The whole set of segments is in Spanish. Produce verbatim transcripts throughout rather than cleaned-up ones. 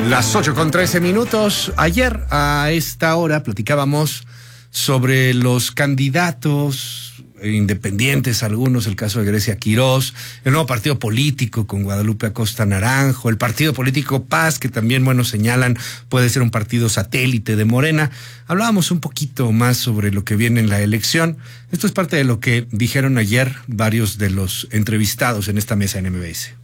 Las ocho con trece minutos. Ayer a esta hora platicábamos sobre los candidatos independientes, algunos, el caso de Grecia Quirós, el nuevo partido político con Guadalupe Acosta Naranjo, el partido político Paz, que también, bueno, señalan puede ser un partido satélite de Morena. Hablábamos un poquito más sobre lo que viene en la elección. Esto es parte de lo que dijeron ayer varios de los entrevistados en esta mesa en M B S.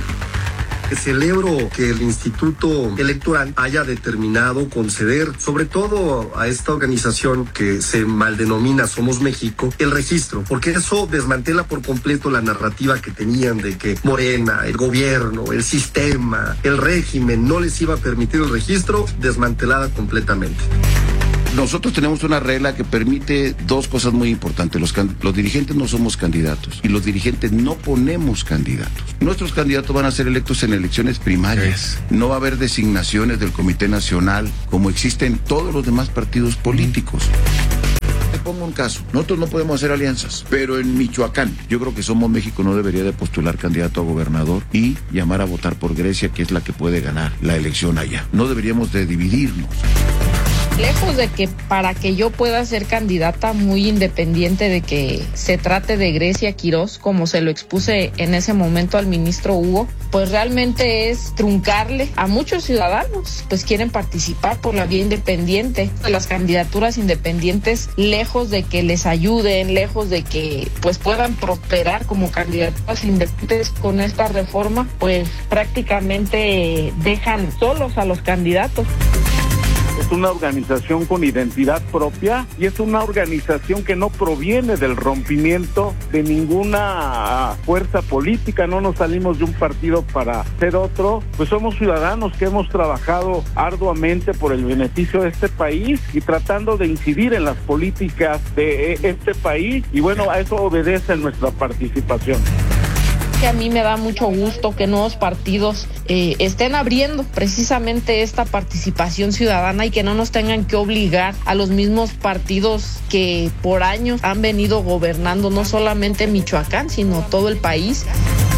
Celebro que el Instituto Electoral haya determinado conceder, sobre todo a esta organización que se maldenomina Somos México, el registro, porque eso desmantela por completo la narrativa que tenían de que Morena, el gobierno, el sistema, el régimen no les iba a permitir el registro, desmantelada completamente. Nosotros tenemos una regla que permite dos cosas muy importantes. Los, los dirigentes no somos candidatos y los dirigentes no ponemos candidatos. Nuestros candidatos van a ser electos en elecciones primarias. No va a haber designaciones del Comité Nacional como existen todos los demás partidos políticos. Te pongo un caso. Nosotros no podemos hacer alianzas, pero en Michoacán, yo creo que Somos México no debería de postular candidato a gobernador y llamar a votar por Grecia, que es la que puede ganar la elección allá. No deberíamos de dividirnos. Lejos de que para que yo pueda ser candidata, muy independiente de que se trate de Grecia Quirós, como se lo expuse en ese momento al ministro Hugo, pues realmente es truncarle a muchos ciudadanos, pues quieren participar por la vía independiente. Las candidaturas independientes, lejos de que les ayuden, lejos de que pues puedan prosperar como candidaturas independientes con esta reforma, pues prácticamente dejan solos a los candidatos. Es una organización con identidad propia y es una organización que no proviene del rompimiento de ninguna fuerza política. No nos salimos de un partido para ser otro, pues somos ciudadanos que hemos trabajado arduamente por el beneficio de este país y tratando de incidir en las políticas de este país, y bueno, a eso obedece nuestra participación. A mí me da mucho gusto que nuevos partidos eh, estén abriendo precisamente esta participación ciudadana y que no nos tengan que obligar a los mismos partidos que por años han venido gobernando no solamente Michoacán, sino todo el país.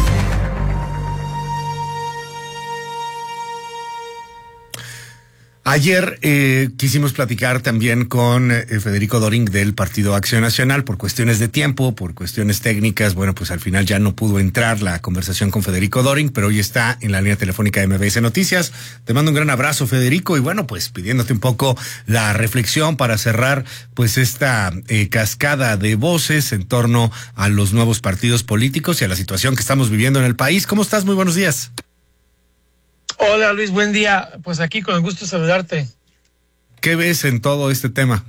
Ayer eh, quisimos platicar también con eh, Federico Doring del Partido Acción Nacional. Por cuestiones de tiempo, por cuestiones técnicas, bueno, pues al final ya no pudo entrar la conversación con Federico Doring, pero hoy está en la línea telefónica de M B S Noticias. Te mando un gran abrazo, Federico, y bueno, pues pidiéndote un poco la reflexión para cerrar pues esta eh, cascada de voces en torno a los nuevos partidos políticos y a la situación que estamos viviendo en el país. ¿Cómo estás? Muy buenos días. Hola Luis, buen día. Pues aquí con el gusto de saludarte. ¿Qué ves en todo este tema?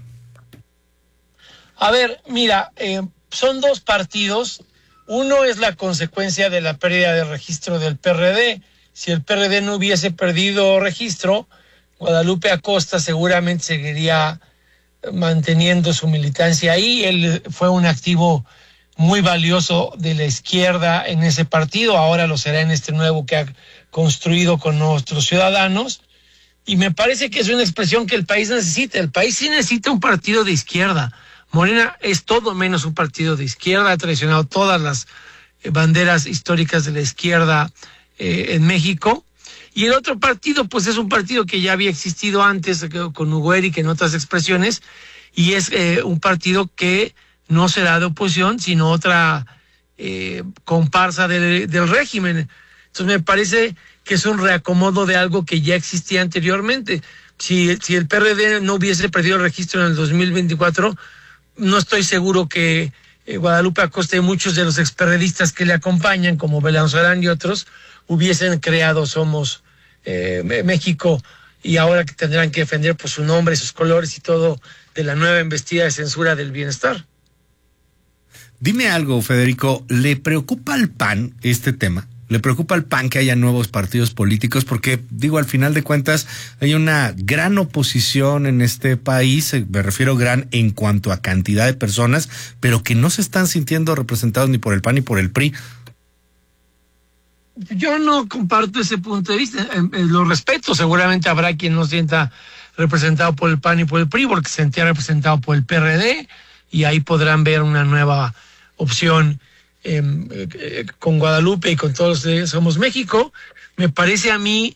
A ver, mira, eh, son dos partidos. Uno es la consecuencia de la pérdida de registro del P R D. Si el P R D no hubiese perdido registro, Guadalupe Acosta seguramente seguiría manteniendo su militancia ahí. Él fue un activo muy valioso de la izquierda en ese partido, ahora lo será en este nuevo que ha construido con nuestros ciudadanos, y me parece que es una expresión que el país necesita. El país sí necesita un partido de izquierda. Morena es todo menos un partido de izquierda, ha traicionado todas las banderas históricas de la izquierda eh, en México, y el otro partido pues es un partido que ya había existido antes con Hugo Eric en otras expresiones, y es eh, un partido que no será de oposición, sino otra eh, comparsa del, del régimen. Entonces me parece que es un reacomodo de algo que ya existía anteriormente. Si, si el P R D no hubiese perdido el registro en el dos mil veinticuatro, no estoy seguro que eh, Guadalupe Acosta y muchos de los experredistas que le acompañan, como Belanzarán y otros, hubiesen creado Somos eh, México, y ahora que tendrán que defender pues, su nombre, sus colores y todo de la nueva embestida de censura del bienestar. Dime algo, Federico, ¿le preocupa al P A N este tema? ¿Le preocupa al P A N que haya nuevos partidos políticos? Porque, digo, al final de cuentas hay una gran oposición en este país, me refiero gran en cuanto a cantidad de personas, pero que no se están sintiendo representados ni por el P A N ni por el P R I. Yo no comparto ese punto de vista, eh, eh, lo respeto, seguramente habrá quien no sienta representado por el P A N y por el P R I, porque se sentía representado por el P R D, y ahí podrán ver una nueva opción eh, eh, con Guadalupe y con todos los de Somos México. Me parece a mí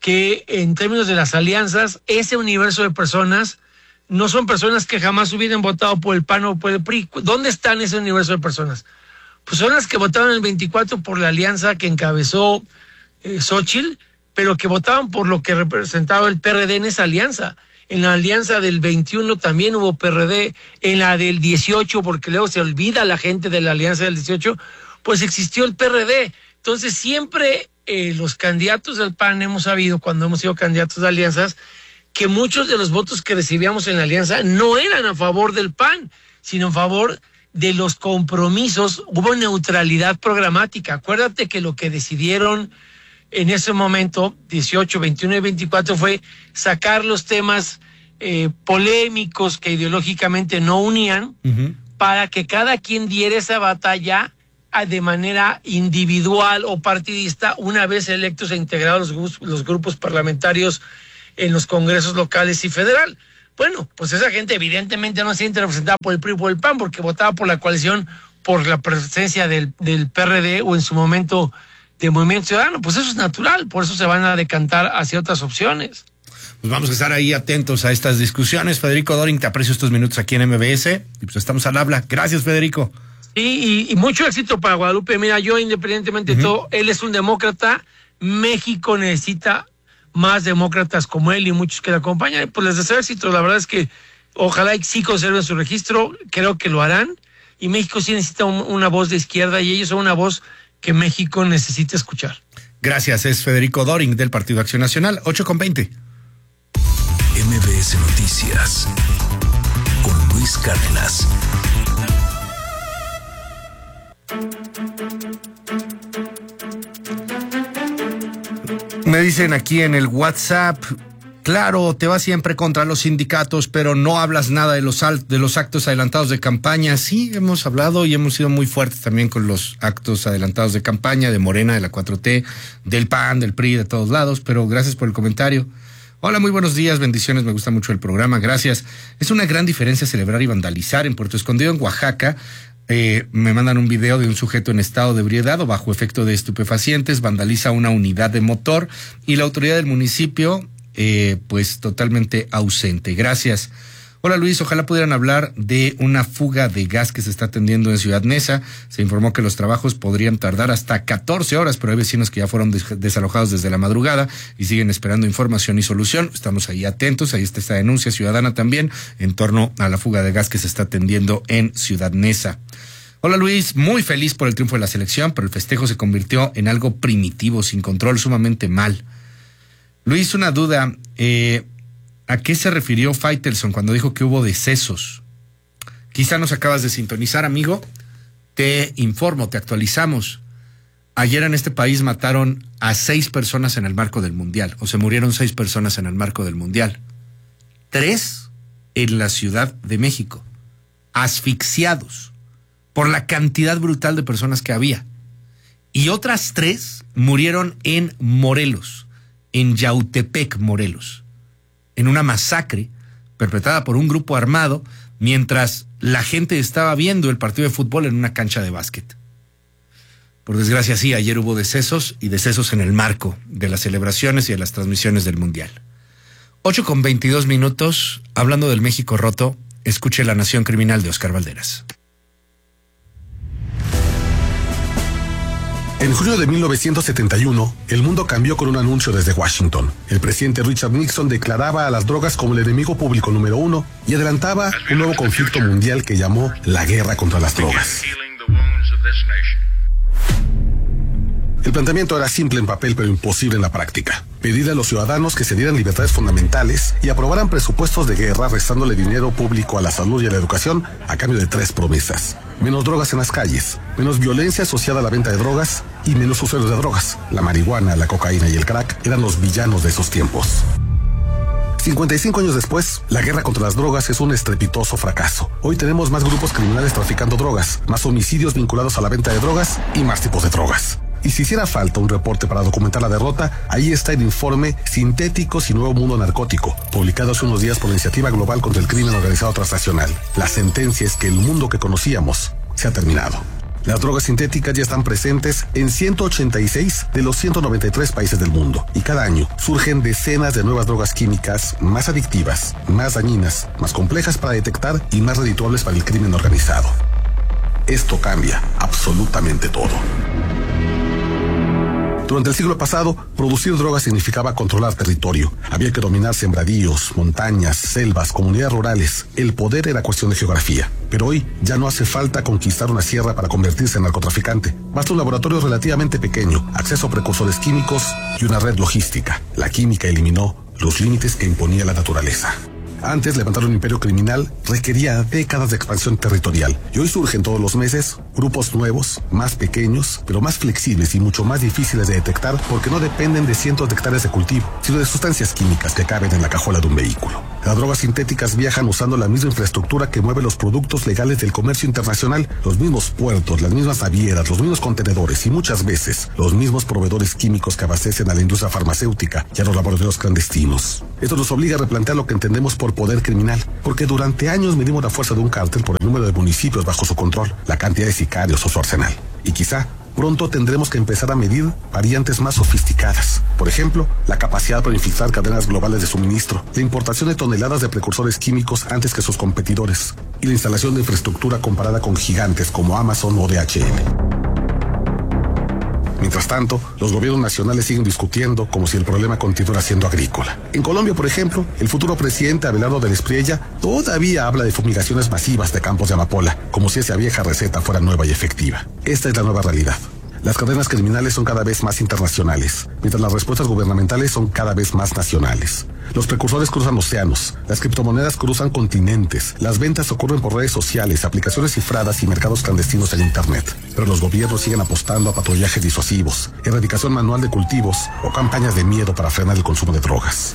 que en términos de las alianzas, ese universo de personas no son personas que jamás hubieran votado por el P A N o por el P R I. ¿Dónde están ese universo de personas? Pues son las que votaron en el veinticuatro por la alianza que encabezó eh, Xóchitl, pero que votaban por lo que representaba el P R D en esa alianza. En la alianza del veintiuno también hubo P R D, en la del dieciocho, porque luego se olvida la gente de la alianza del dieciocho, pues existió el P R D. Entonces siempre eh, los candidatos del P A N hemos sabido, cuando hemos sido candidatos de alianzas, que muchos de los votos que recibíamos en la alianza no eran a favor del P A N, sino a favor de los compromisos. Hubo neutralidad programática. Acuérdate que lo que decidieron en ese momento, dieciocho, veintiuno y veinticuatro, fue sacar los temas eh, polémicos que ideológicamente no unían, uh-huh, para que cada quien diera esa batalla de manera individual o partidista una vez electos e integrados los, los grupos parlamentarios en los congresos locales y federal. Bueno, pues esa gente evidentemente no se siente representada por el P R I o por el P A N, porque votaba por la coalición, por la presencia del, del P R D o en su momento de Movimiento Ciudadano. Pues eso es natural, por eso se van a decantar hacia otras opciones. Pues vamos a estar ahí atentos a estas discusiones. Federico Doring, te aprecio estos minutos aquí en M B S y pues estamos al habla. Gracias, Federico. Sí, y, y mucho éxito para Guadalupe. Mira, yo independientemente uh-huh. de todo, él es un demócrata. México necesita más demócratas como él y muchos que le acompañan. Pues les deseo éxito. La verdad es que ojalá y sí conserven su registro. Creo que lo harán. Y México sí necesita un, una voz de izquierda y ellos son una voz que México necesita escuchar. Gracias. Es Federico Doring del Partido Acción Nacional. ocho con veinte. M B S Noticias con Luis Cárdenas. Me dicen aquí en el WhatsApp, claro, te vas siempre contra los sindicatos, pero no hablas nada de los, de los actos adelantados de campaña. Sí, hemos hablado y hemos sido muy fuertes también con los actos adelantados de campaña de Morena, de la cuatro T, del P A N, del P R I, de todos lados, pero gracias por el comentario. Hola, muy buenos días, bendiciones, me gusta mucho el programa, gracias. Es una gran diferencia celebrar y vandalizar. En Puerto Escondido, en Oaxaca, Eh, me mandan un video de un sujeto en estado de ebriedad o bajo efecto de estupefacientes, vandaliza una unidad de motor y la autoridad del municipio, eh, pues totalmente ausente. Gracias. Hola Luis, ojalá pudieran hablar de una fuga de gas que se está atendiendo en Ciudad Neza. Se informó que los trabajos podrían tardar hasta catorce horas, pero hay vecinos que ya fueron des- desalojados desde la madrugada y siguen esperando información y solución. Estamos ahí atentos, ahí está esta denuncia ciudadana también en torno a la fuga de gas que se está atendiendo en Ciudad Neza. Hola Luis, muy feliz por el triunfo de la selección, pero el festejo se convirtió en algo primitivo, sin control, sumamente mal. Luis, una duda, eh... ¿a qué se refirió Faitelson cuando dijo que hubo decesos? Quizá nos acabas de sintonizar, amigo. Te informo, te actualizamos. Ayer en este país mataron a seis personas en el marco del Mundial, o se murieron seis personas en el marco del Mundial. Tres en la Ciudad de México, asfixiados por la cantidad brutal de personas que había. Y otras tres murieron en Morelos, en Yautepec, Morelos, en una masacre perpetrada por un grupo armado mientras la gente estaba viendo el partido de fútbol en una cancha de básquet. Por desgracia, sí, ayer hubo decesos y decesos en el marco de las celebraciones y de las transmisiones del Mundial. ocho con veintidós minutos, hablando del México roto, escuche La Nación Criminal de Oscar Valderas. En junio de mil novecientos setenta y uno, el mundo cambió con un anuncio desde Washington. El presidente Richard Nixon declaraba a las drogas como el enemigo público número uno y adelantaba un nuevo conflicto mundial que llamó la guerra contra las drogas. El planteamiento era simple en papel pero imposible en la práctica. Pedir a los ciudadanos que se dieran libertades fundamentales y aprobaran presupuestos de guerra restándole dinero público a la salud y a la educación a cambio de tres promesas. Menos drogas en las calles, menos violencia asociada a la venta de drogas y menos usuarios de drogas. La marihuana, la cocaína y el crack eran los villanos de esos tiempos. cincuenta y cinco años después, la guerra contra las drogas es un estrepitoso fracaso. Hoy tenemos más grupos criminales traficando drogas, más homicidios vinculados a la venta de drogas y más tipos de drogas. Y si hiciera falta un reporte para documentar la derrota, ahí está el informe Sintéticos y Nuevo Mundo Narcótico, publicado hace unos días por la Iniciativa Global contra el Crimen Organizado Transnacional. La sentencia es que el mundo que conocíamos se ha terminado. Las drogas sintéticas ya están presentes en ciento ochenta y seis de los ciento noventa y tres países del mundo y cada año surgen decenas de nuevas drogas químicas más adictivas, más dañinas, más complejas para detectar y más redituables para el crimen organizado. Esto cambia absolutamente todo. Durante el siglo pasado, producir drogas significaba controlar territorio. Había que dominar sembradíos, montañas, selvas, comunidades rurales. El poder era cuestión de geografía. Pero hoy ya no hace falta conquistar una sierra para convertirse en narcotraficante. Basta un laboratorio relativamente pequeño, acceso a precursores químicos y una red logística. La química eliminó los límites que imponía la naturaleza. Antes, levantar un imperio criminal requería décadas de expansión territorial. Y hoy surgen todos los meses grupos nuevos, más pequeños, pero más flexibles y mucho más difíciles de detectar porque no dependen de cientos de hectáreas de cultivo, sino de sustancias químicas que caben en la cajuela de un vehículo. Las drogas sintéticas viajan usando la misma infraestructura que mueve los productos legales del comercio internacional, los mismos puertos, las mismas navieras, los mismos contenedores y muchas veces los mismos proveedores químicos que abastecen a la industria farmacéutica y a los laboratorios clandestinos. Esto nos obliga a replantear lo que entendemos por poder criminal, porque durante años medimos la fuerza de un cártel por el número de municipios bajo su control, la cantidad de sicarios o su arsenal. Y quizá pronto tendremos que empezar a medir variantes más sofisticadas. Por ejemplo, la capacidad para infiltrar cadenas globales de suministro, la importación de toneladas de precursores químicos antes que sus competidores y la instalación de infraestructura comparada con gigantes como Amazon o D H L. Mientras tanto, los gobiernos nacionales siguen discutiendo como si el problema continuara siendo agrícola. En Colombia, por ejemplo, el futuro presidente Abelardo del Espriella todavía habla de fumigaciones masivas de campos de amapola, como si esa vieja receta fuera nueva y efectiva. Esta es la nueva realidad. Las cadenas criminales son cada vez más internacionales, mientras las respuestas gubernamentales son cada vez más nacionales. Los precursores cruzan océanos, las criptomonedas cruzan continentes, las ventas ocurren por redes sociales, aplicaciones cifradas y mercados clandestinos en Internet. Pero los gobiernos siguen apostando a patrullajes disuasivos, erradicación manual de cultivos o campañas de miedo para frenar el consumo de drogas.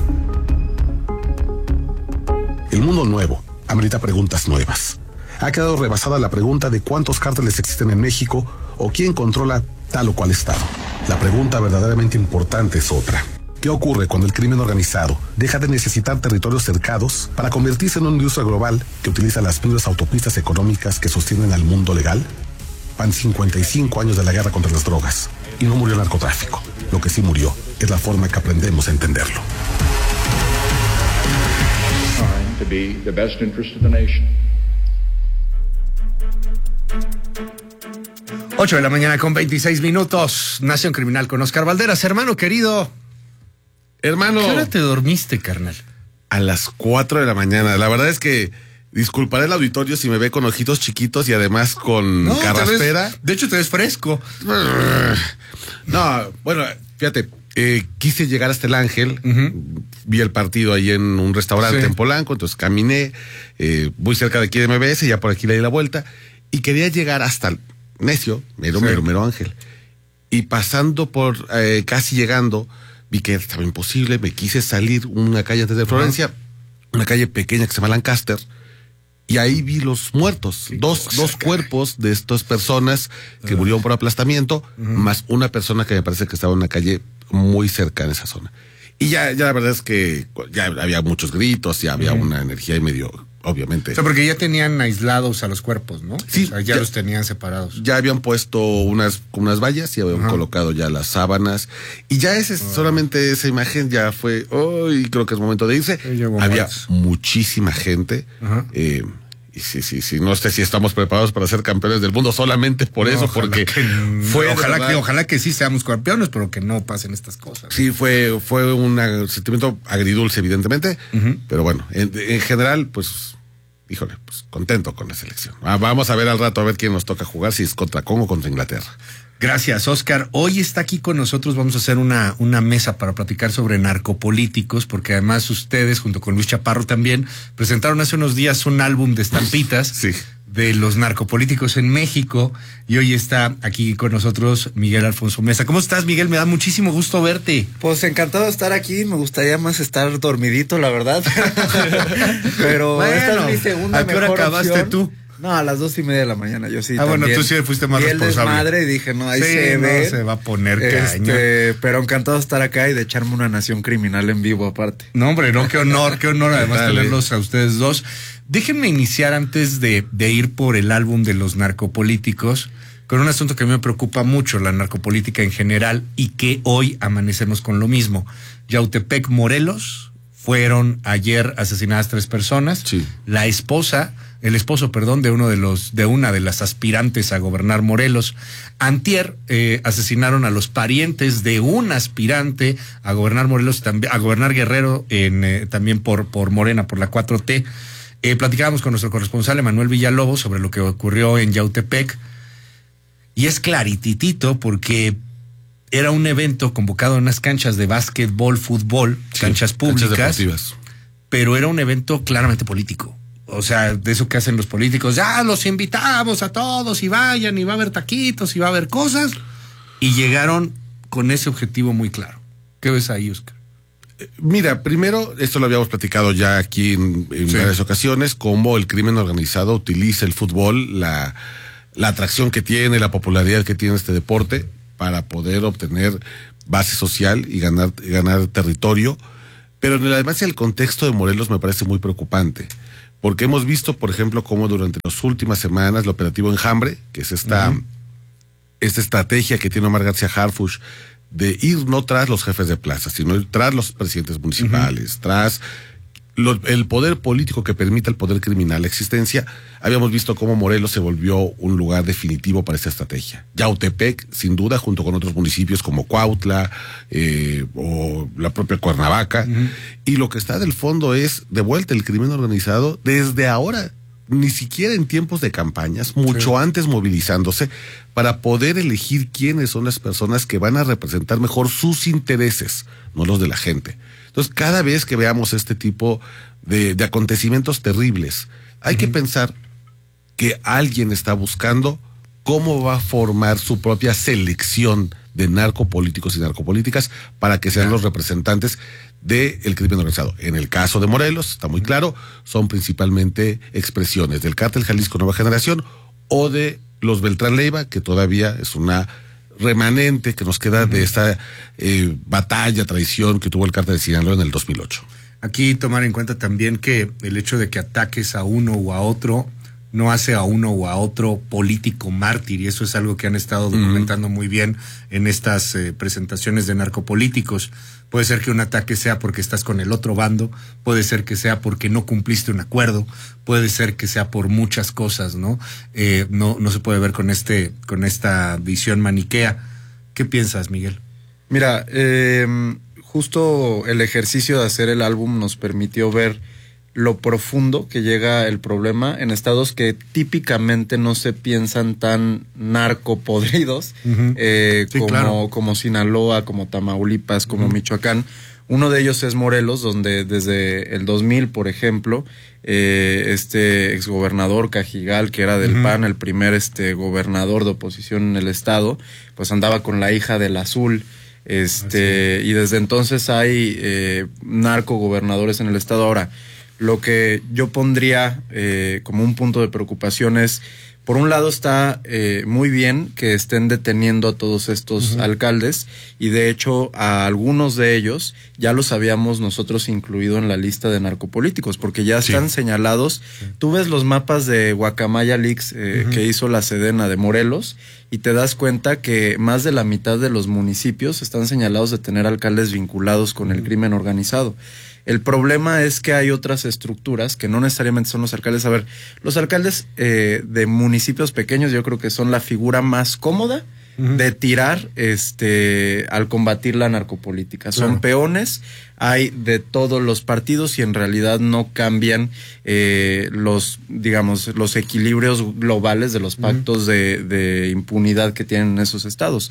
El mundo nuevo amerita preguntas nuevas. Ha quedado rebasada la pregunta de cuántos cárteles existen en México o quién controla tal o cual estado. La pregunta verdaderamente importante es otra. ¿Qué ocurre cuando el crimen organizado deja de necesitar territorios cercados para convertirse en una industria global que utiliza las mismas autopistas económicas que sostienen al mundo legal? Van cincuenta y cinco años de la guerra contra las drogas y no murió el narcotráfico. Lo que sí murió es la forma en que aprendemos a entenderlo. To be the best interest of the nation. ocho de la mañana con veintiséis minutos. Nación Criminal con Oscar Valderas. Hermano querido. Hermano. ¿Qué hora te dormiste, carnal? A las cuatro de la mañana. La verdad es que disculparé el auditorio si me ve con ojitos chiquitos y además con no, carraspera. Ves, de hecho, te ves fresco. No, bueno, fíjate. Eh, quise llegar hasta el Ángel, uh-huh. Vi el partido ahí en un restaurante sí. en Polanco, entonces caminé, eh, muy cerca de aquí de M B S, ya por aquí le di la vuelta, y quería llegar hasta el Necio, mero, sí. mero, mero Ángel. Y pasando por, eh, casi llegando, vi que estaba imposible, me quise salir una calle antes de Florencia, uh-huh. una calle pequeña que se llama Lancaster, y ahí vi los muertos, sí, dos, dos cuerpos de estas personas que uh-huh. murieron por aplastamiento, uh-huh. más una persona que me parece que estaba en una calle muy cerca en esa zona. Y ya, ya la verdad es que ya había muchos gritos, ya había uh-huh. una energía y medio, obviamente. O sea, porque ya tenían aislados a los cuerpos, ¿no? Sí. O sea, ya, ya los tenían separados. Ya habían puesto unas, unas vallas y habían uh-huh. colocado ya las sábanas. Y ya ese, uh-huh. solamente esa imagen ya fue, oh, y creo que es momento de irse. Había más. muchísima gente. Uh-huh. Eh, Y sí, sí, sí, no sé si estamos preparados para ser campeones del mundo solamente por no, eso, porque que, fue ojalá que ojalá que sí seamos campeones, pero que no pasen estas cosas. Sí, fue fue un sentimiento agridulce, evidentemente, uh-huh. pero bueno, en, en general, pues, híjole, pues contento con la selección. Vamos a ver al rato a ver quién nos toca jugar, si es contra Congo o contra Inglaterra. Gracias, Oscar. Hoy está aquí con nosotros, vamos a hacer una, una mesa para platicar sobre narcopolíticos, porque además ustedes, junto con Luis Chaparro también, presentaron hace unos días un álbum de estampitas sí. de los narcopolíticos en México, y hoy está aquí con nosotros Miguel Alfonso Mesa. ¿Cómo estás, Miguel? Me da muchísimo gusto verte. Pues encantado de estar aquí, me gustaría más estar dormidito, la verdad. Pero bueno, esta es mi segunda ¿a qué hora mejor acabaste opción. tú? No, a las dos y media de la mañana, yo sí. Ah, bueno, tú sí fuiste más responsable. Madre y dije, no, ahí sí, se no, ve. se va a poner este, caña. Pero encantado de estar acá y de echarme una nación criminal en vivo aparte. No, hombre, no, qué honor, qué honor además Dale. tenerlos a ustedes dos. Déjenme iniciar antes de, de ir por el álbum de los narcopolíticos con un asunto que a mí me preocupa mucho, la narcopolítica en general, y que hoy amanecemos con lo mismo. Yautepec, Morelos, fueron ayer asesinadas tres personas. Sí. La esposa, el esposo, perdón, de uno de los, de una de las aspirantes a gobernar Morelos. Antier eh, asesinaron a los parientes de un aspirante a gobernar Morelos, también a gobernar Guerrero, en, eh, también por, por Morena, por la cuatro T. Eh, platicábamos con nuestro corresponsal Emanuel Villalobos sobre lo que ocurrió en Yautepec. Y es clarititito porque era un evento convocado en unas canchas de básquetbol, fútbol, Sí, canchas públicas, canchas deportivas. pero era un evento claramente político. O sea, de eso que hacen los políticos, ya los invitamos a todos y vayan y va a haber taquitos y va a haber cosas. Y llegaron con ese objetivo muy claro. ¿Qué ves ahí, Oscar? Mira, primero, esto lo habíamos platicado ya aquí en, en Sí. varias ocasiones, cómo el crimen organizado utiliza el fútbol, la, la atracción que tiene, la popularidad que tiene este deporte para poder obtener base social y ganar, ganar territorio. Pero además el contexto de Morelos me parece muy preocupante, porque hemos visto, por ejemplo, cómo durante las últimas semanas el operativo Enjambre, que es esta, uh-huh. esta estrategia que tiene Omar García Harfuch de ir no tras los jefes de plaza, sino ir tras los presidentes municipales, uh-huh. tras lo, el poder político que permite al poder criminal la existencia. Habíamos visto cómo Morelos se volvió un lugar definitivo para esta estrategia. Yautepec, sin duda, junto con otros municipios como Cuautla eh, o la propia Cuernavaca. Uh-huh. Y lo que está del fondo es, de vuelta, el crimen organizado desde ahora, ni siquiera en tiempos de campañas, mucho sí. antes movilizándose para poder elegir quiénes son las personas que van a representar mejor sus intereses, no los de la gente. Entonces, cada vez que veamos este tipo de, de acontecimientos terribles, hay uh-huh. que pensar que alguien está buscando cómo va a formar su propia selección de narcopolíticos y narcopolíticas para que sean claro. los representantes del crimen organizado. En el caso de Morelos, está muy claro, son principalmente expresiones del Cártel Jalisco Nueva Generación o de los Beltrán Leiva, que todavía es una remanente que nos queda uh-huh. de esta eh, batalla, traición que tuvo el Cártel de Sinaloa en el dos mil ocho. Aquí tomar en cuenta también que el hecho de que ataques a uno o a otro no hace a uno o a otro político mártir, y eso es algo que han estado documentando uh-huh. muy bien en estas eh, presentaciones de narcopolíticos. Puede ser que un ataque sea porque estás con el otro bando, puede ser que sea porque no cumpliste un acuerdo, puede ser que sea por muchas cosas, ¿no? Eh, no, no se puede ver con este, con esta visión maniquea. ¿Qué piensas, Miguel? Mira, eh, justo el ejercicio de hacer el álbum nos permitió ver lo profundo que llega el problema en estados que típicamente no se piensan tan narcopodridos, uh-huh. eh, sí, como, claro. como Sinaloa, como Tamaulipas, como uh-huh. Michoacán. Uno de ellos es Morelos, donde desde el dos mil, por ejemplo, eh, este exgobernador Cajigal, que era del uh-huh. P A N, el primer este gobernador de oposición en el estado, pues andaba con la hija del Azul. Este, y desde entonces hay eh, narcogobernadores en el estado. Ahora, lo que yo pondría eh, como un punto de preocupación es, por un lado está eh, muy bien que estén deteniendo a todos estos uh-huh. alcaldes, y de hecho a algunos de ellos ya los habíamos nosotros incluido en la lista de narcopolíticos, porque ya están sí. señalados. Sí. Tú ves los mapas de Guacamaya Leaks eh, uh-huh. que hizo la Sedena de Morelos, y te das cuenta que más de la mitad de los municipios están señalados de tener alcaldes vinculados con uh-huh. el crimen organizado. El problema es que hay otras estructuras que no necesariamente son los alcaldes. A ver, los alcaldes eh, de municipios pequeños yo creo que son la figura más cómoda uh-huh. de tirar este al combatir la narcopolítica. Son claro. peones, hay de todos los partidos y en realidad no cambian eh, los, digamos, los equilibrios globales de los pactos uh-huh. de, de impunidad que tienen en esos estados.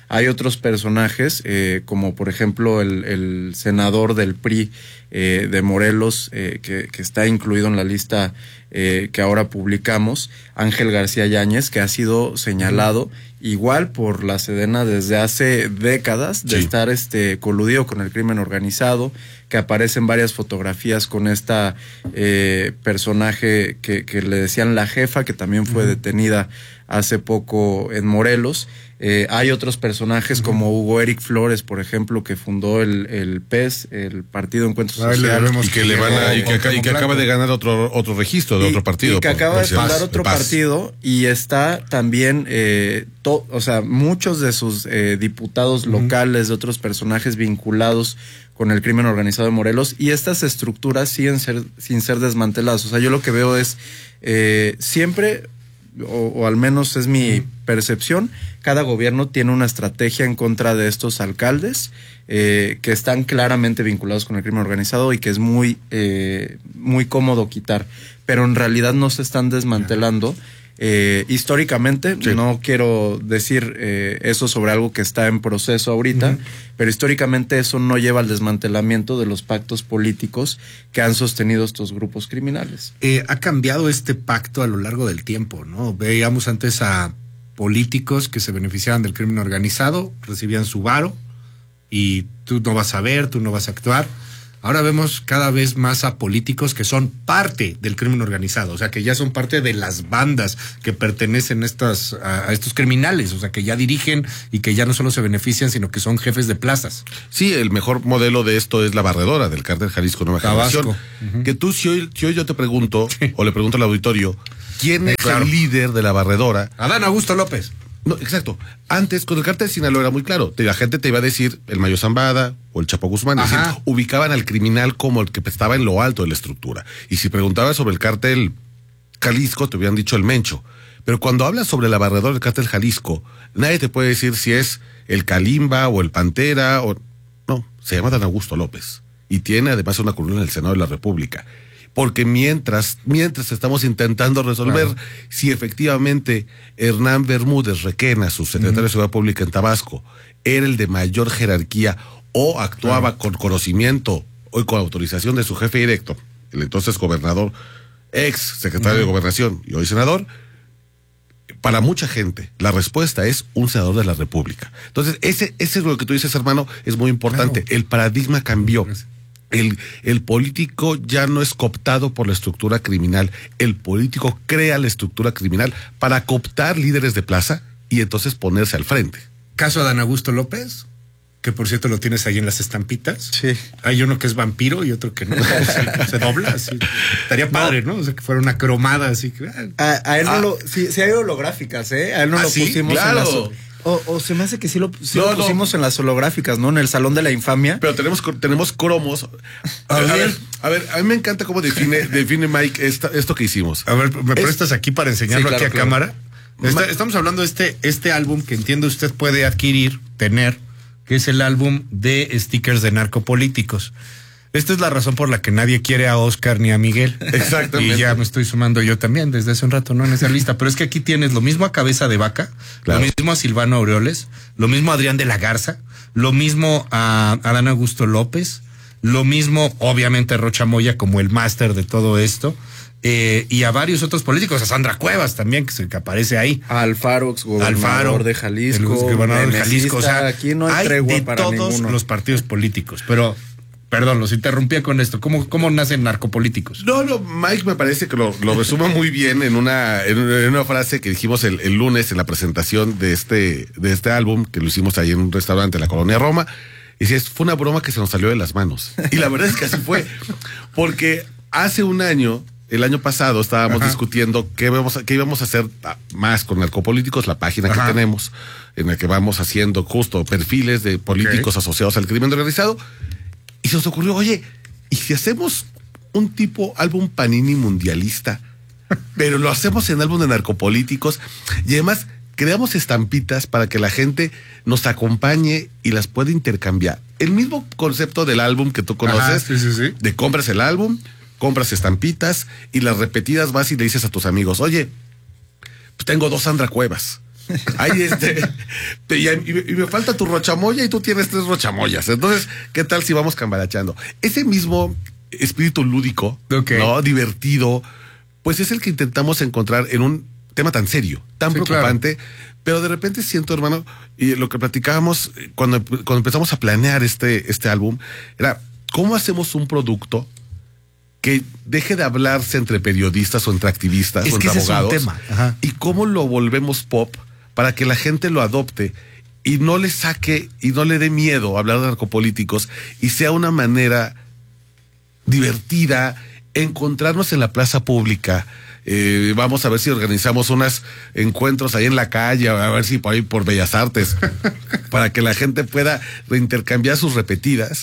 Hay otros personajes, eh, como por ejemplo el, el senador del P R I eh, de Morelos, eh, que, que está incluido en la lista eh, que ahora publicamos, Ángel García Yáñez, que ha sido señalado uh-huh. igual por la Sedena desde hace décadas de sí. estar este coludido con el crimen organizado, que aparecen varias fotografías con esta eh, personaje que, que le decían la jefa, que también fue uh-huh. detenida hace poco en Morelos. Eh, hay otros personajes uh-huh. como Hugo Eric Flores, por ejemplo, que fundó el, el P E S, el Partido Encuentro Social. Y que, le van a, y que, y que acaba de ganar otro otro registro de y, otro partido. Y que por, acaba por de fundar otro Paz. partido y está también, eh, to, o sea, muchos de sus eh, diputados uh-huh. locales, de otros personajes vinculados con el crimen organizado de Morelos, y estas estructuras siguen ser, sin ser desmanteladas. O sea, yo lo que veo es eh, siempre... O, o al menos es mi percepción, cada gobierno tiene una estrategia en contra de estos alcaldes eh, que están claramente vinculados con el crimen organizado y que es muy, eh, muy cómodo quitar, pero en realidad no se están desmantelando. Eh, históricamente, sí. no quiero decir eh, eso sobre algo que está en proceso ahorita, uh-huh. pero históricamente eso no lleva al desmantelamiento de los pactos políticos que han sostenido estos grupos criminales. Eh, ha cambiado este pacto a lo largo del tiempo, ¿no? Veíamos antes a políticos que se beneficiaban del crimen organizado, recibían su varo y tú no vas a ver, tú no vas a actuar. Ahora vemos cada vez más a políticos que son parte del crimen organizado, o sea, que ya son parte de las bandas que pertenecen a, estas, a, a estos criminales, o sea, que ya dirigen y que ya no solo se benefician, sino que son jefes de plazas. Sí, el mejor modelo de esto es la Barredora del Cártel Jalisco Nueva Generación. Uh-huh. Que tú, si hoy, si hoy yo te pregunto, o le pregunto al auditorio, ¿quién es claro. el líder de la Barredora? Adán Augusto López. No, exacto. Antes, con el Cártel de Sinaloa era muy claro. La gente te iba a decir el Mayo Zambada o el Chapo Guzmán. Es decir, ubicaban al criminal como el que estaba en lo alto de la estructura. Y si preguntabas sobre el Cártel Jalisco, te hubieran dicho el Mencho. Pero cuando hablas sobre la Barredora del Cártel Jalisco, nadie te puede decir si es el Kalimba o el Pantera o... No, se llama Dan Augusto López. Y tiene además una columna en el Senado de la República. Porque mientras, mientras estamos intentando resolver claro. si efectivamente Hernán Bermúdez Requena, su secretario uh-huh. de Seguridad Pública en Tabasco, era el de mayor jerarquía o actuaba claro. con conocimiento o con autorización de su jefe directo, el entonces gobernador, ex secretario uh-huh. de Gobernación y hoy senador, para mucha gente la respuesta es un senador de la República. Entonces, ese, ese es lo que tú dices, hermano, es muy importante. Claro. El paradigma cambió. El, el político ya no es cooptado por la estructura criminal. El político crea la estructura criminal para cooptar líderes de plaza y entonces ponerse al frente. Caso Adán Augusto López, que por cierto lo tienes ahí en las estampitas. Sí. Hay uno que es vampiro y otro que no. se, se dobla así. Estaría padre, ¿no? O sea, que fuera una cromada así. A, a él ah. no lo... Sí, sí hay holográficas, ¿eh? A él no ¿Ah, lo sí? pusimos Claro. en las... O, o se me hace que sí lo, sí no, lo pusimos no. en las holográficas, ¿no? En el Salón de la Infamia. Pero tenemos tenemos cromos. A, a, ver, ver, a ver, a mí me encanta cómo define, define Mike esta, esto que hicimos. A ver, ¿me es, prestas aquí para enseñarlo sí, claro, aquí a claro. cámara? Está, estamos hablando de este, este álbum que entiendo usted puede adquirir, tener, que es el álbum de stickers de narcopolíticos. Esta es la razón por la que nadie quiere a Oscar ni a Miguel. Exactamente. Y ya me estoy sumando yo también desde hace un rato, ¿no? En esa lista. Pero es que aquí tienes lo mismo a Cabeza de Vaca, claro. lo mismo a Silvano Aureoles, lo mismo a Adrián de la Garza, lo mismo a Adán Augusto López, lo mismo, obviamente, a Rocha Moya como el máster de todo esto. Eh, y a varios otros políticos, a Sandra Cuevas también, que, se, que aparece ahí. A Alfaro, ex gobernador Alfaro, de Jalisco. El gobernador de Jalisco. O sea, aquí no hay, hay tregua de para todos ninguno. Los partidos políticos, pero... Perdón, los interrumpía con esto. ¿Cómo, cómo nacen narcopolíticos? No, no, Mike me parece que lo, lo resuma muy bien en una, en una frase que dijimos el, el lunes en la presentación de este, de este álbum, que lo hicimos ahí en un restaurante en la Colonia Roma. Y dices, fue una broma que se nos salió de las manos. Y la verdad es que así fue. Porque hace un año, el año pasado, estábamos Ajá. discutiendo qué íbamos, a, qué íbamos a hacer más con narcopolíticos, la página Ajá. que tenemos, en la que vamos haciendo justo perfiles de políticos okay. asociados al crimen organizado. Y se nos ocurrió, oye, ¿y si hacemos un tipo álbum Panini mundialista, pero lo hacemos en álbum de narcopolíticos y además creamos estampitas para que la gente nos acompañe y las pueda intercambiar? El mismo concepto del álbum que tú conoces, Ajá, sí, sí, sí. de compras el álbum, compras estampitas y las repetidas vas y le dices a tus amigos, oye, pues tengo dos Sandra Cuevas. Ahí este, y, y me falta tu rochamoya y tú tienes tres rochamoyas. Entonces, ¿qué tal si vamos cambalachando? Ese mismo espíritu lúdico, okay. ¿no? Divertido, pues es el que intentamos encontrar en un tema tan serio, tan sí, preocupante, claro. Pero de repente siento, hermano, y lo que platicábamos cuando, cuando empezamos a planear este, este álbum, era cómo hacemos un producto que deje de hablarse entre periodistas o entre activistas es o que entre ese abogados, es un tema. Ajá. Y cómo lo volvemos pop para que la gente lo adopte y no le saque y no le dé miedo hablar de narcopolíticos y sea una manera divertida, encontrarnos en la plaza pública. Eh, vamos a ver si organizamos unos encuentros ahí en la calle, a ver si por ahí por Bellas Artes, para que la gente pueda reintercambiar sus repetidas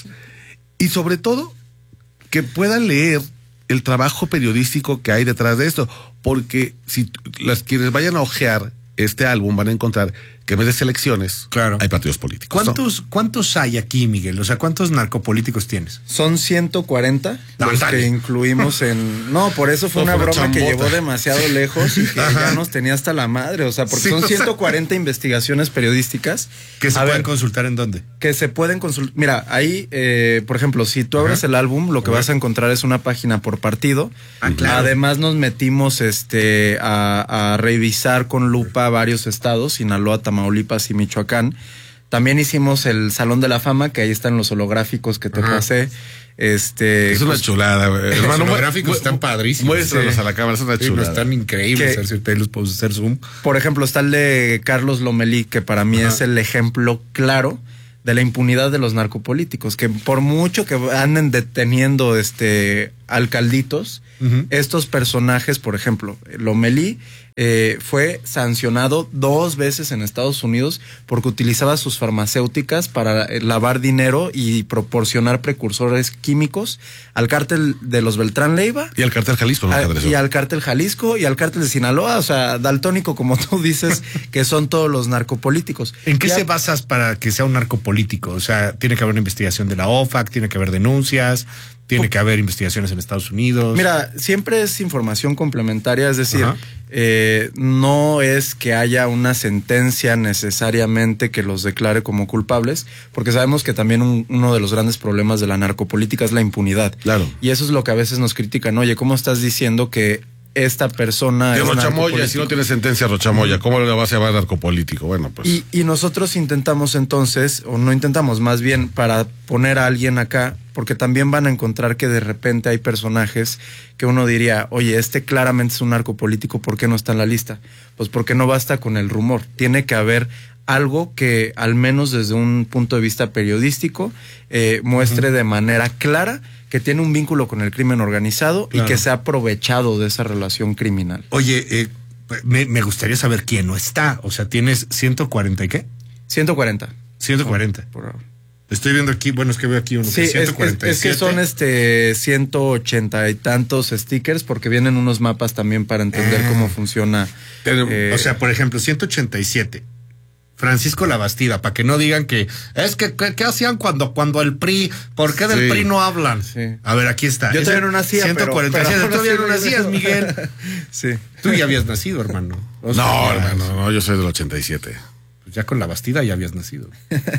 y sobre todo que pueda leer el trabajo periodístico que hay detrás de esto, porque si las quienes vayan a ojear este álbum van a encontrar que en vez de selecciones, claro, hay partidos políticos. ¿Cuántos, ¿no? ¿Cuántos hay aquí, Miguel? O sea, ¿cuántos narcopolíticos tienes? Son ciento cuarenta no, los dale. que incluimos en... No, por eso fue no, una broma chambota. Que llevó demasiado lejos y que Ajá. ya nos tenía hasta la madre. O sea, porque sí, son ciento cuarenta o sea... investigaciones periodísticas. ¿Que se a pueden ver, consultar en dónde? Que se pueden consultar... Mira, ahí, eh, por ejemplo, si tú abres Ajá. el álbum, lo que Ajá. vas a encontrar es una página por partido. Ah, claro. Además nos metimos este a, a revisar con lupa varios estados, Sinaloa, Tamaulipas y Michoacán. También hicimos el Salón de la Fama, que ahí están los holográficos que te Ajá. pasé. Este, es una pues, chulada, güey. Los hermano, holográficos mu están padrísimos. Muéstralos sí. a la cámara, es una chulada. Sí, están increíbles. Que, los puedo hacer zoom. Por ejemplo, está el de Carlos Lomelí, que para mí Ajá. es el ejemplo claro de la impunidad de los narcopolíticos, que por mucho que anden deteniendo este alcalditos, uh-huh. estos personajes, por ejemplo, Lomelí eh, fue sancionado dos veces en Estados Unidos porque utilizaba sus farmacéuticas para lavar dinero y proporcionar precursores químicos al cártel de los Beltrán Leiva. Y al cártel Jalisco. No a, y al cártel Jalisco y al cártel de Sinaloa, o sea, daltónico, como tú dices, que son todos los narcopolíticos. ¿En qué ya, se basas para que sea un narcopolítico? O sea, tiene que haber una investigación de la O F A C, tiene que haber denuncias, tiene que haber investigaciones en Estados Unidos. Mira, siempre es información complementaria, es decir, eh, no es que haya una sentencia necesariamente que los declare como culpables, porque sabemos que también un, uno de los grandes problemas de la narcopolítica es la impunidad. Claro. Y eso es lo que a veces nos critican. Oye, ¿cómo estás diciendo que esta persona de es Rochamoya, si no tiene sentencia Rochamoya, ¿cómo le vas a llamar narcopolítico? Bueno, pues. Y, y nosotros intentamos entonces, o no intentamos, más bien para poner a alguien acá, porque también van a encontrar que de repente hay personajes que uno diría, oye, este claramente es un narcopolítico, ¿por qué no está en la lista? Pues porque no basta con el rumor, tiene que haber algo que, al menos desde un punto de vista periodístico, eh, muestre uh-huh. de manera clara que tiene un vínculo con el crimen organizado claro. y que se ha aprovechado de esa relación criminal. Oye, eh, me, me gustaría saber quién no está. O sea, ¿tienes ciento cuarenta y qué? ciento cuarenta. ciento cuarenta. Por ahora. Estoy viendo aquí, bueno, es que veo aquí uno sí, que es ciento cuarenta y siete. Es, es que son este ciento ochenta y tantos stickers porque vienen unos mapas también para entender ah. cómo funciona. Pero, eh, o sea, por ejemplo, ciento ochenta y siete. Francisco Labastida, para que no digan que es que ¿qué, qué hacían cuando cuando el P R I? ¿Por qué del sí. P R I no hablan? Sí. A ver, aquí está. Yo todavía no nacía, ciento cuarenta y siete. Tú todavía no nacías, Miguel. Sí. Tú ya habías nacido, hermano. O sea, no, hermano, no, yo soy del ochenta y siete. Pues ya con Labastida ya habías nacido.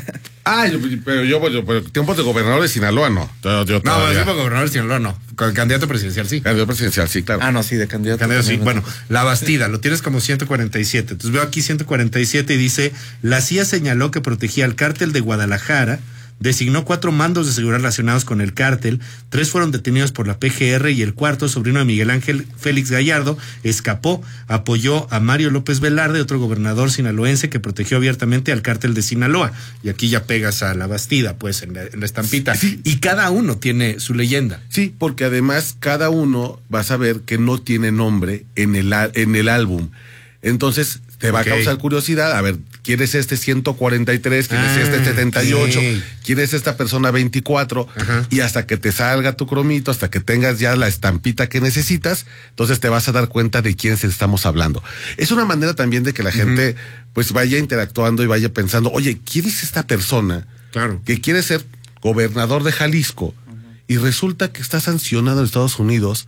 ah, yo, pero yo, yo pero tiempos de gobernador de Sinaloa no. Yo, yo no, tiempos de gobernador de Sinaloa no. Con candidato presidencial sí. Candidato presidencial sí, claro. Ah, no, sí, de candidato. Candidato sí. Bueno, Labastida, lo tienes como ciento cuarenta y siete. Entonces veo aquí ciento cuarenta y siete y dice, la C I A señaló que protegía al cártel de Guadalajara, designó cuatro mandos de seguridad relacionados con el cártel, tres fueron detenidos por la P G R y el cuarto, sobrino de Miguel Ángel Félix Gallardo, escapó, apoyó a Mario López Velarde, otro gobernador sinaloense que protegió abiertamente al cártel de Sinaloa. Y aquí ya pegas a Labastida, pues, en la, en la estampita. Sí. Y cada uno tiene su leyenda. Sí, porque además cada uno vas a ver que no tiene nombre en el, en el álbum. Entonces te va okay. a causar curiosidad, a ver, ¿quién es este ciento cuarenta y tres? ¿Quién ah, es este setenta y ocho? Okay. ¿Quién es esta persona veinticuatro? Ajá. Y hasta que te salga tu cromito, hasta que tengas ya la estampita que necesitas, entonces te vas a dar cuenta de quiénes estamos hablando. Es una manera también de que la uh-huh. gente pues vaya interactuando y vaya pensando, oye, ¿quién es esta persona claro. que quiere ser gobernador de Jalisco uh-huh. y resulta que está sancionado en Estados Unidos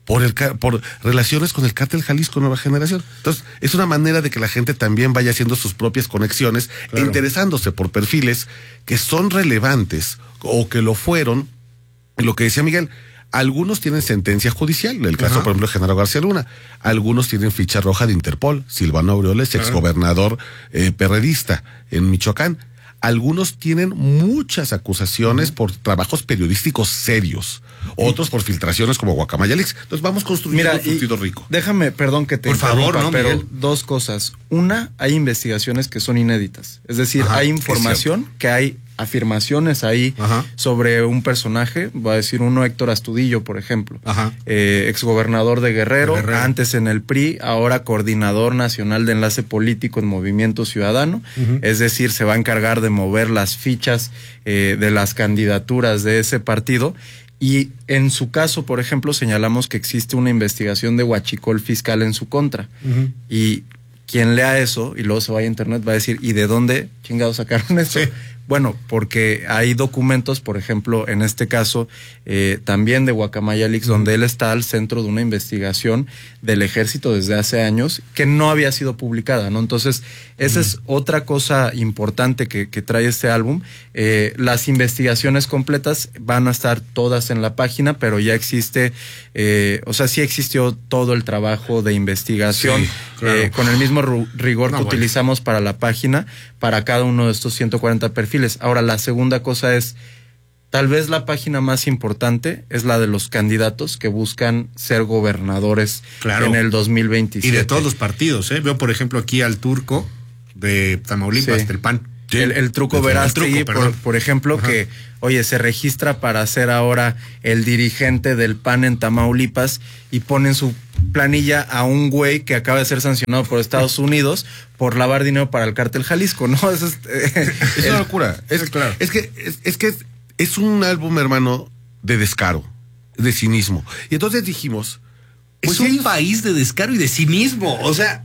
por el por relaciones con el Cártel Jalisco Nueva Generación. Entonces, es una manera de que la gente también vaya haciendo sus propias conexiones, claro, interesándose por perfiles que son relevantes o que lo fueron. Lo que decía Miguel, algunos tienen sentencia judicial, el caso, Ajá. por ejemplo, de Genaro García Luna. Algunos tienen ficha roja de Interpol, Silvano Aureoles, claro, exgobernador eh, perredista en Michoacán. Algunos tienen muchas acusaciones uh-huh. por trabajos periodísticos serios, otros por filtraciones como Guacamaya Leaks. Entonces vamos construyendo un sentido rico. Déjame, perdón que te Por favor, ¿no, pero Miguel? Dos cosas. Una, hay investigaciones que son inéditas. Es decir, Ajá, hay información que hay afirmaciones ahí Ajá. sobre un personaje, va a decir uno, Héctor Astudillo, por ejemplo, eh, exgobernador de Guerrero, de Guerrero, antes en el P R I, ahora coordinador nacional de enlace político en Movimiento Ciudadano, uh-huh. es decir, se va a encargar de mover las fichas eh, de las candidaturas de ese partido. Y en su caso, por ejemplo, señalamos que existe una investigación de huachicol fiscal en su contra. Uh-huh. Y quien lea eso y luego se vaya a internet va a decir, ¿y de dónde chingados sacaron eso? Sí. Bueno, porque hay documentos, por ejemplo, en este caso, eh, también de Guacamaya Leaks, uh-huh. donde él está al centro de una investigación del ejército desde hace años que no había sido publicada, ¿no? Entonces, esa uh-huh. es otra cosa importante que, que trae este álbum. Eh, las investigaciones completas van a estar todas en la página, pero ya existe, eh, o sea, sí existió todo el trabajo de investigación, sí, claro. eh, con el mismo rigor no, que bueno. utilizamos para la página, para cada uno de estos ciento cuarenta perfiles. Ahora, la segunda cosa es, tal vez la página más importante es la de los candidatos que buscan ser gobernadores claro. en el dos mil veintisiete. Y de todos los partidos, ¿eh? Veo, por ejemplo, aquí al Turco de Tamaulipas, sí. del P A N. Sí. El, el Truco Verástegui, por, por ejemplo, Ajá. que, oye, se registra para ser ahora el dirigente del P A N en Tamaulipas y pone en su planilla a un güey que acaba de ser sancionado por Estados Unidos por lavar dinero para el Cártel Jalisco, ¿no? Eso es, eh, es una locura. Es, es, claro. es que, es, es que es, es un álbum, hermano, de descaro, de cinismo. Y entonces dijimos, pues es un ellos... país de descaro y de cinismo. O sea,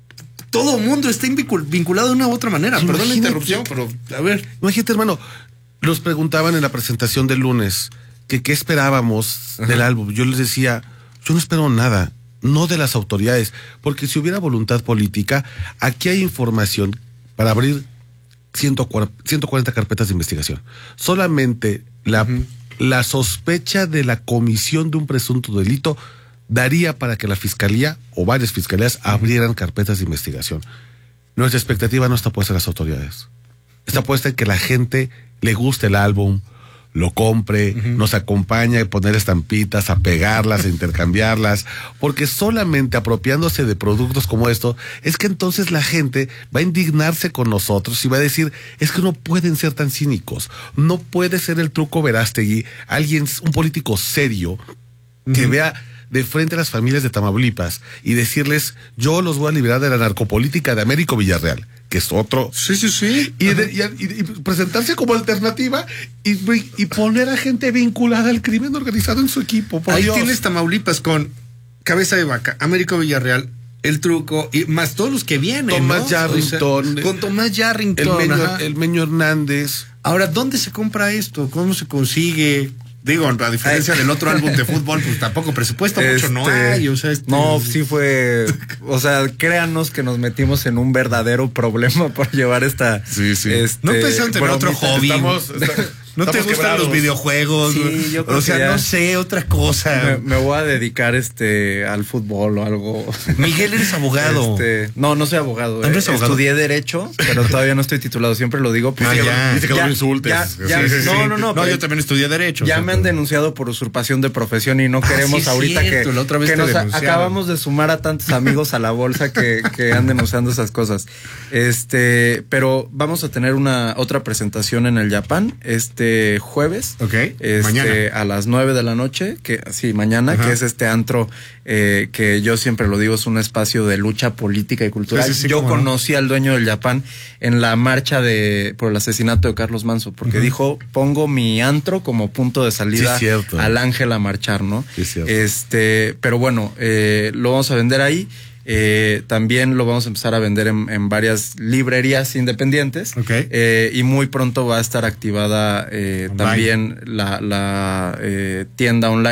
todo mundo está vinculado de una u otra manera. Imagínate, perdón la interrupción, pero a ver. Imagínate, hermano, nos preguntaban en la presentación del lunes que qué esperábamos Ajá. del álbum. Yo les decía, yo no espero nada, no de las autoridades, porque si hubiera voluntad política, aquí hay información para abrir ciento cuarenta carpetas de investigación. Solamente la, uh-huh. la sospecha de la comisión de un presunto delito daría para que la fiscalía o varias fiscalías abrieran carpetas de investigación. Nuestra expectativa no está puesta en las autoridades. Está puesta en que la gente le guste el álbum, lo compre, uh-huh. nos acompañe a poner estampitas, a pegarlas, a intercambiarlas, porque solamente apropiándose de productos como esto, es que entonces la gente va a indignarse con nosotros y va a decir, es que no pueden ser tan cínicos, no puede ser el Truco Verástegui, alguien, un político serio, uh-huh. que vea de frente a las familias de Tamaulipas y decirles, yo los voy a liberar de la narcopolítica de Américo Villarreal, que es otro. Sí, sí, sí. Y, de, y, y, y presentarse como alternativa y, y poner a gente vinculada al crimen organizado en su equipo. Por Ahí Dios. tienes Tamaulipas con Cabeza de Vaca, Américo Villarreal, El Truco, y más todos los que vienen. Tomás ¿no? Yarrington. O sea, con Tomás Yarrington. El Meño, el Meño Hernández. Ahora, ¿dónde se compra esto? ¿Cómo se consigue? Digo, a diferencia del otro álbum de fútbol, pues tampoco presupuesto este, mucho no hay, o sea, este... No, sí fue, o sea, créanos que nos metimos en un verdadero problema por llevar esta... Sí, sí. Este, no pensaron tener otro hobby. Estamos, está, ¿No te gustan quebrados. Los videojuegos? Sí, yo creo o sea, que no sé, otra cosa. Me, me voy a dedicar este al fútbol o algo. Miguel, eres abogado. Este, no, no soy abogado. ¿No eres eh. abogado? Estudié Derecho, pero todavía no estoy titulado. Siempre lo digo. Ah, ya. Dice que no me insultes. Ya, ya, sí, sí, no, no, no. No, yo también estudié Derecho. Ya o sea, me han denunciado por usurpación de profesión y no queremos ah, sí, ahorita cierto. que, La otra vez que te nos denunciaron. Acabamos de sumar a tantos amigos a la bolsa que, que anden usando esas cosas. Este, pero vamos a tener una otra presentación en el Japan este jueves. Ok, este, mañana. A las nueve de la noche, que sí, mañana, Ajá. que es este antro eh, que yo siempre lo digo, es un espacio de lucha política y cultural. Sí, sí, sí, yo conocí no. al dueño del Japan en la marcha de por el asesinato de Carlos Manso, porque uh-huh. dijo, pongo mi antro como punto de salida sí, al ángel a marchar, ¿no? Sí, cierto. Este, pero bueno, eh, lo vamos a vender ahí. Eh, también lo vamos a empezar a vender en, en varias librerías independientes. Okay. Eh, y muy pronto va a estar activada eh, también la, la eh, tienda online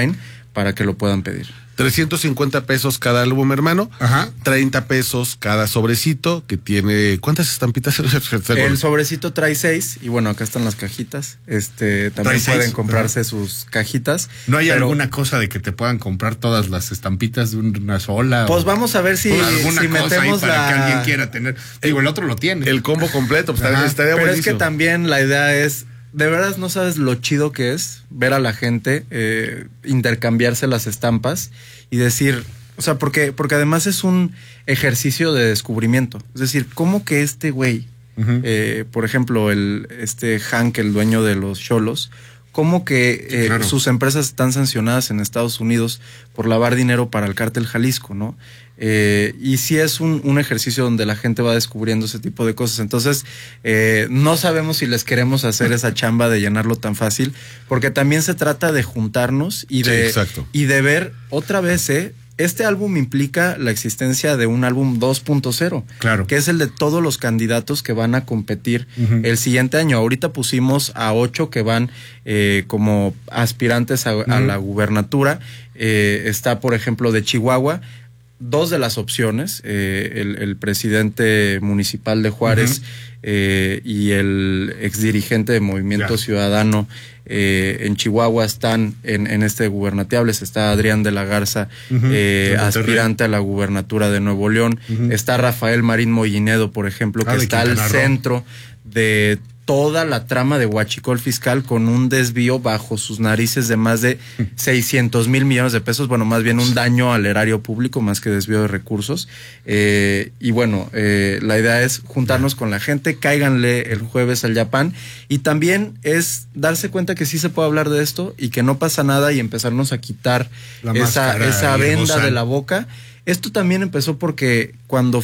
para que lo puedan pedir. trescientos cincuenta pesos cada álbum, hermano. Ajá. treinta pesos cada sobrecito, que tiene... ¿Cuántas estampitas? El sobrecito trae seis, y bueno, acá están las cajitas. Este, también Trae pueden seis, comprarse ajá. sus cajitas. ¿No hay pero, alguna cosa de que te puedan comprar todas las estampitas de una sola? Pues o, vamos a ver si, o alguna si cosa ahí metemos para la... que alguien quiera tener. Digo, el otro lo tiene. El combo completo, pues Ajá. estaría Pero buenísimo. es que también la idea es... De verdad no sabes lo chido que es ver a la gente eh, intercambiarse las estampas y decir, o sea, porque, porque además es un ejercicio de descubrimiento. Es decir, ¿cómo que este güey, uh-huh. eh, por ejemplo, el este Hank, el dueño de los Xolos, cómo que eh, claro. sus empresas están sancionadas en Estados Unidos por lavar dinero para el cártel Jalisco, ¿no? Eh, y sí es un, un ejercicio donde la gente va descubriendo ese tipo de cosas. Entonces, eh, no sabemos si les queremos hacer esa chamba de llenarlo tan fácil, porque también se trata de juntarnos y de, sí, y de ver otra vez, ¿eh? Este álbum implica la existencia de un álbum dos punto cero, claro. que es el de todos los candidatos que van a competir uh-huh. el siguiente año. Ahorita pusimos a ocho que van eh, como aspirantes a, uh-huh. a la gubernatura. Eh, está, por ejemplo, de Chihuahua. Dos de las opciones, eh, el, el presidente municipal de Juárez uh-huh. eh, y el exdirigente de Movimiento yeah. Ciudadano eh, en Chihuahua están en, en este gubernatiables. Está Adrián de la Garza, uh-huh. eh, aspirante a la gubernatura de Nuevo León. Uh-huh. Está Rafael Marín Mollinedo, por ejemplo, que ah, está al centro de toda la trama de huachicol fiscal con un desvío bajo sus narices de más de seiscientos mil millones de pesos, bueno, más bien un daño al erario público más que desvío de recursos. Eh, y bueno, eh, la idea es juntarnos con la gente, cáiganle el jueves al Yapán, y también es darse cuenta que sí se puede hablar de esto y que no pasa nada y empezarnos a quitar esa, esa venda de la boca. Esto también empezó porque cuando